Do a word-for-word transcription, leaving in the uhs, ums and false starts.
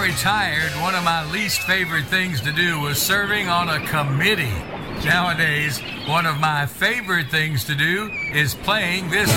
retired, one of my least favorite things to do was serving on a committee. Nowadays, one of my favorite things to do is playing this